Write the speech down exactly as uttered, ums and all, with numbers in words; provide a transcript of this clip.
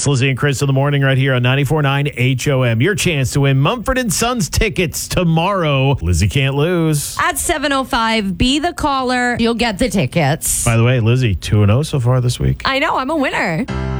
It's Lizzie and Chris in the morning right here on ninety-four point nine H O M. Your chance to win Mumford and Sons tickets tomorrow. Lizzie can't lose. At seven oh five, be the caller. You'll get the tickets. By the way, Lizzie, two and oh so far this week. I know, I'm a winner.